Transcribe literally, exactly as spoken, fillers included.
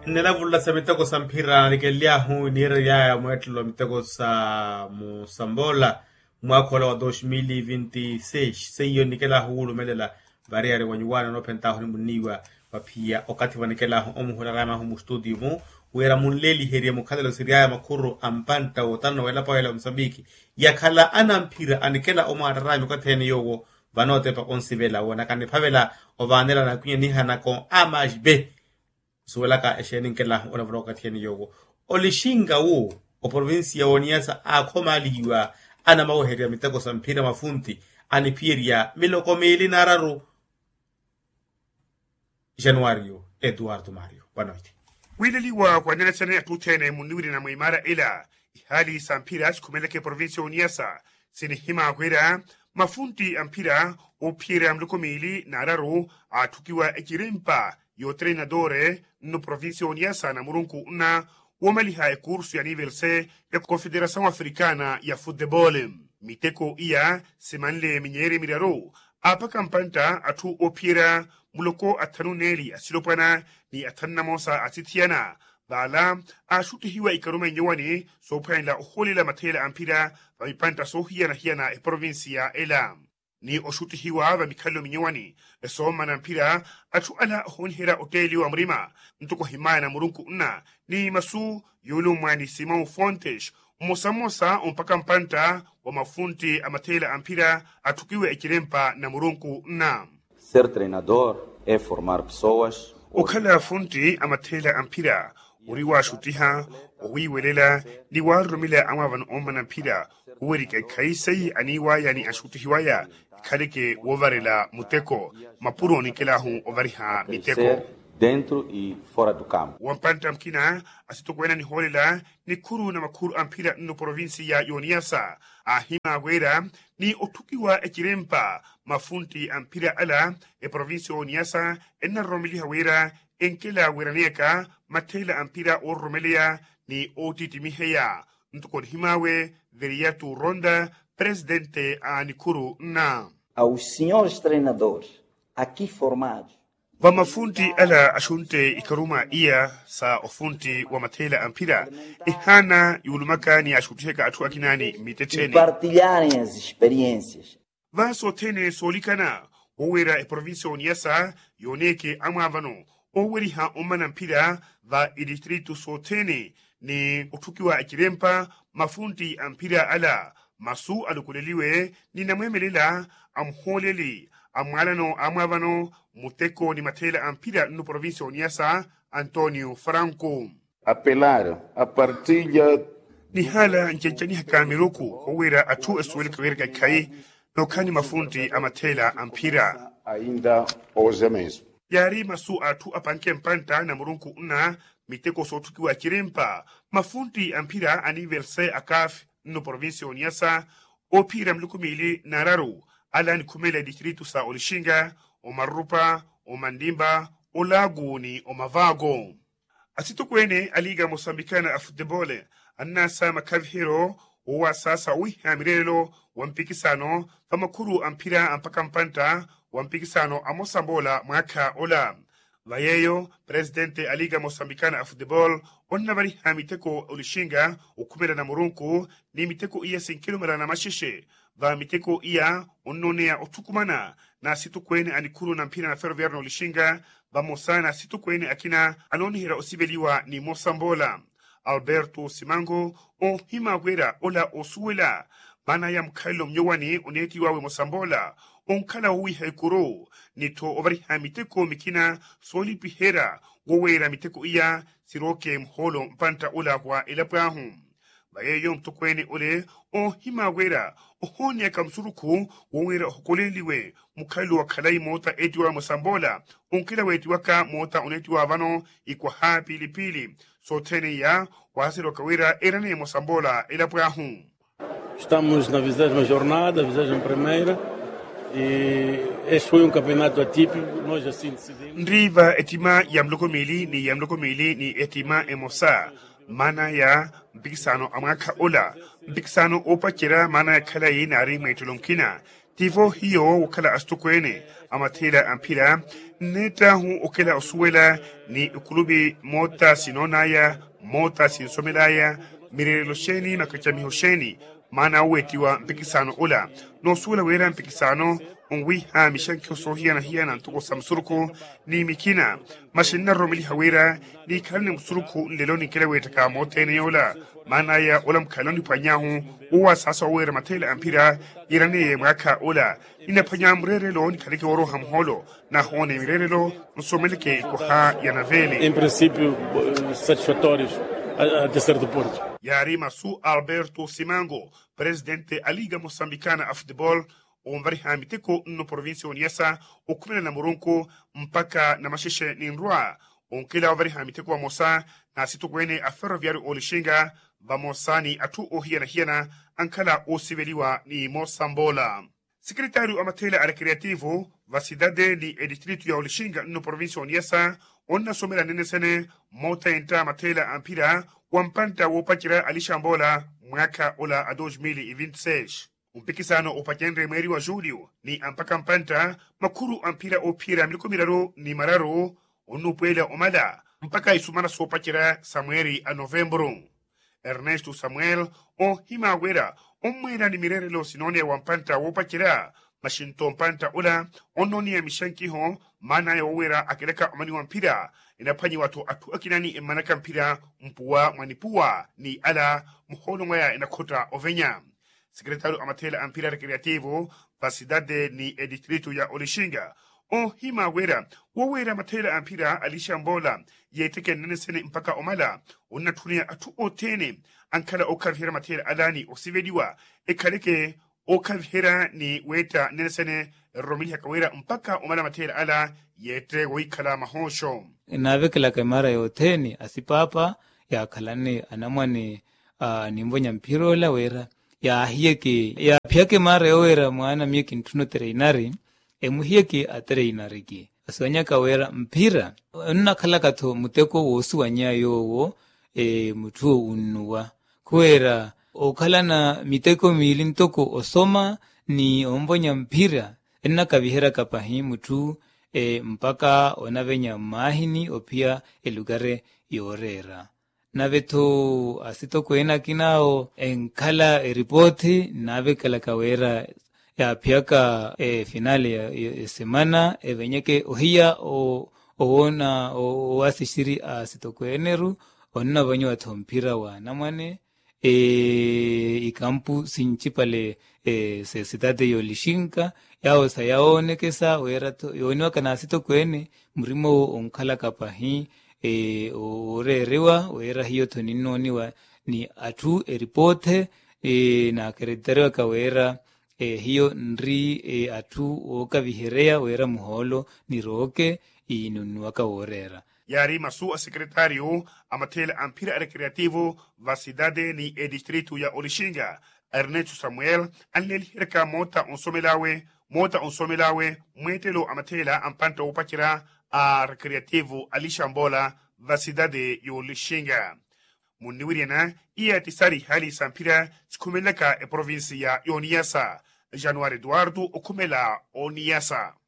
Nela vulla sa miteko sa mpira nikelia hu nire ya mwetlo miteko sa Musambola mwaka wa dois mil e vinte e seis seyo nikela hu lumelela bariare wanyuwana no pentaho ni muniwa papia wakati wanikela hu omu hulagama hu studio mu wera munleli heria mukadalo siria makuru ampanta wotano wela pa wela Msambiki yakala ana mpira anikela omu adarami kwa teni yogo banote pa onsivela wana kani pavela ovanela na kunye nihana kon amajbe suelaka esheninkelah ona vroka tieni yogo olishinga wo o provincia Niassa akomaliwa ana mawoheria miteko sa mpira mafunti ani piria milokomeli nararu Januario Eduardo Mario banoite wililiwa kwa nena sana tutene muniwiri na muimara ila ihali sa mpira kumeleke provincia Niassa sini hima gwera mafunti ampira o piria milokomeli nararu atukiwa ekirimpa yo treinadore no provincia Niassa na murunku una wamaliha e curso ya nível C ya Confederação Africana ya Futebol. Miteko ia semanle minyere miraro apa kampanta atu opira muloko atanuneli asilopana ni atannamosa atitiana bala ashuti hiwa ikarume nyewani sopain la uholila matela ampira vamipanta sohia na hiana e provincia ela. Ni oshuti hiwa wa mikalo minyewani eso manampira atu ala honhera hoteli wa mrima mtuko himaya na murunku una ni masu yulu mwani Simão Fontes mosamosa umpaka mpanta wa mafunti amatela ampira atukiwe ekirempa na murunku una. Ser treinador é formar pessoas. Okala funti amatela ampira uriwa shutiha owiwelela ni warumila amavan omanampira uwerike kaisai aniwa yani ashutihiwaya kaleke wovarela muteko mapuro nikelahu ovariha miteko dentro e fora do campo. Wampanta mkina asitokwena ni holela ni kuru na makuru ampira no provincia ya Niassa ahima gwera ni otukiwa ekirempa mafunti ampira ala e provincia ya Niassa enna romili hawera enkela weraneka matela ampira o romelia ni otitimiheya ntukon himawe veriatu ronda presidente a Nikuru na aos senhores treinadores aqui formados wa mafunti ala ashunte ikaruma ia sa ofunti wa matela ampira ihana yulumaka ni ashuteka atu akinani mitetene partilharem as experiências va sotene solikana owera e provincia Niassa yoneke amavano oweri ha omanampira va e distrito sotene ni otukiwa ekirempa mafunti ampira ala masu alukuleliwe ni namwemelela amholeli amwalano amwavano muteko ni matela ampira no provincia Niassa Antonio Franco apelar a partilha ni hala njenjani hakamiruku owera atu eswele kwereka kai no kani mafunti amatela ampira ainda hoje mesmo. Yari masu atu apanke mpanta na murunku una miteko sotukiwa kirempa mafunti ampira a nível C akaf no provincia Niassa opira mlukumili nararu ala ni kumela distrito sa Olishinga o Marupa o Mandimba o Laguni o Mavago asitokwene aliga Mosambikana a Futebol annasa makavhiro o wasasa wiha mirelo wampikisano famakuru ampira ampakampanta wampikisano a Mosambola mwaka ola vayeyo presidente aliga Mosambikana a Futebol onna bari hamiteko Olishinga ukumela na murunku ni miteko iya sinkilomera na mashishe va miteko iya ononea otukumana na situkwene anikuru na mpira na ferroviario Olishinga va mosana situkwene akina anonihira osibeliwa ni Mosambola Alberto Simango o himagwera ola osuela bana ya mkailo mnyowani oneti wawe Mosambola onkala hui haikuro nito ovari hamiteko mikina soli pihera wowera miteko iya siroke mholo mpanta ola kwa elapahu bayeyo mtokwene ole o himagwera ohoni akamsuruku wowera hokoleliwe mkailo wakalai mota eti wa Mosambola onkila weti waka mota oneti wa vano ikwa haa pilipili sotene ya wasiro kawira erane Mosambola elapahu. Estamos na vigésima jornada, vigésima primeira, e este foi um campeonato atípico, nós assim decidimos. Ndriva etima ya mlokomeli ni ya mlokomeli ni etima emosa, mana ya mpikisano amaka ola, mpikisano opachira mana ya kala yi nari maitulomkina, tivo hiyo ukala astukwene amatela ampira neta hu ukela osuela ni ukulubi mota sinonaya mota sinsomelaya mirelo sheni na kachami hosheni mana wetiwa mpikisano ula no sula wera mpikisano onwi ha mishankyo sohia na hia na ntuko samsuruku ni mikina mashina romili hawera ni kalini msuruku nleloni kila wetaka motene yola mana ya ola mkaloni panyahu uwa sasa wera matela ampira irane mwaka ola ina panya mrerelo ni kalike waro hamholo na hone mirerelo nsomelike kuha ya navele Em princípio, satisfatórios até certo ponto. Yari Masu Alberto Simango, presidente a Liga Moçambicana a Futebol, omvari hamiteko no província Oniasa, okumela na Moronco, mpaka na masheshe ni Nrua, onkela omvari hamiteko wa Mosa, na sitokwene a Ferroviário Olishinga, va Mosa ni atu ohiana hiana, ankala osiveliwa ni Mosambola. Secretário amatela a recreativo, va cidade ni edistrito ya Olishinga no província Oniasa, onna somela nenesene, mota enta amatela ampira, wampanta wopachira alishambola mwaka ola a dois mil e vinte e seis. Umpikisano opachendre mweri wa julho ni ampaka mpanta makuru ampira opira milikomiraro ni mararo onupwela omala mpaka isumana sopachira samweri a novembro. Ernesto Samuel o himawera omwera ni mirerelo sinone wampanta wopachira mashinto mpanta ola ononi ya mishankiho mana ya wawera akileka omani wampira inapanyi watu atu akinani emanaka mpira mpuwa manipua ni ala muhono mwaya inakota ovenya. Secretário amatela ampira recreativo va cidade ni edistrito ya Olishinga o hima wera wawera matela ampira alishambola yeteke nenesene mpaka omala onatunia atu otene ankala okavhera matela alani osivediwa ekaleke okavhera ni weta nenesene romilia kawera mpaka omala matela ala yete goikala mahosho navekela kamara yoteni asipapa ya kalane anamwani uh, nimbonya mpirola wera ya hieke ya piake mara yowera mwana mieki ntuno tereinari emuhieke atereinari ki aswanya kawera mpira nna kala kato muteko wosu wanya yowo e mutuo unuwa kwera okalana miteko mili ntoko osoma ni ombonya mpira enna kabihera kapahi mutu e mpaka onavenya mahini opia elugare yorera naveto asito kwena kinao enkala ripoti nave kala kawera ya piaka e finale ya, ya semana e venyeke ohia o oona o wasishiri asito kweneru onna vanyo atompira wa namane e ikampu sinchipale e se cidade yolishinka yao sayaone kesa werato yoniwa kana sito kwene mrimo onkala kapahi e orerewa wera hiyo toninoniwa ni atu eripote e na kereterewa kawera e hiyo nri e atu okaviherea wera muholo ni roke inunuwa kaworera. Yari Masu a secretário amatela ampira recreativo va cidade ni e distrito ya Olishinga Ernesto Samuel anleli hirka mota onsomelawe mota onsomelawe mwetelo amatela ampanta upachira a recreativo alishambola va cidade ya Olishinga. Muniwiriana ia tisari hali sampira sikumeleka e província ya Oniasa. Januário Eduardo Okumela Oniasa.